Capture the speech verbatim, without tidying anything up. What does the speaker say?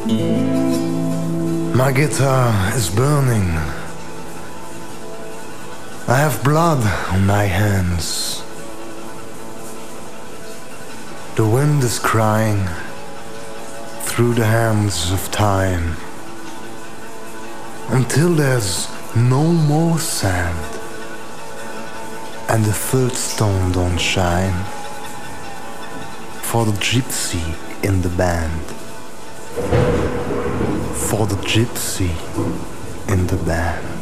My guitar is burning. I have blood on my hands. The wind is crying through the hands of time, until there's no more sand and the third stone don't shine for the gypsy in the band, for the gypsy in the band.